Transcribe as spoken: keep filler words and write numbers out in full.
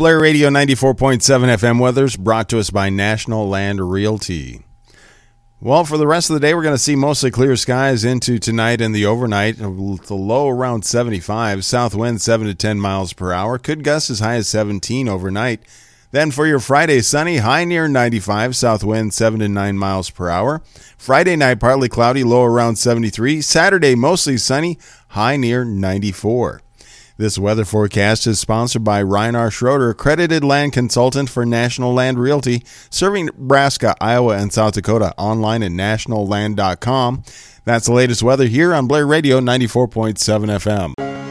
Blair Radio ninety-four point seven F M weather's brought to us by National Land Realty. Well, for the rest of the day, we're going to see mostly clear skies into tonight and the overnight. The low around seventy-five, south wind seven to ten miles per hour. Could gust as high as seventeen overnight. Then for your Friday, sunny, high near ninety-five, south wind seven to nine miles per hour. Friday night, partly cloudy, low around seventy-three. Saturday, mostly sunny, high near ninety-four. This weather forecast is sponsored by Ryan R. Schroeder, accredited land consultant for National Land Realty, serving Nebraska, Iowa, and South Dakota. Online at national land dot com. That's the latest weather here on Blair Radio ninety-four point seven F M.